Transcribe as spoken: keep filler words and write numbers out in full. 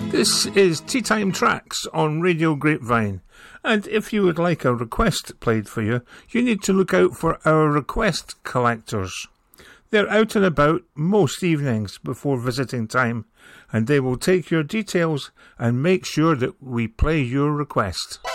This is Tea Time Tracks on Radio Grapevine, and if you would like a request played for you, you need to look out for our request collectors. They're out and about most evenings before visiting time, and they will take your details and make sure that we play your request.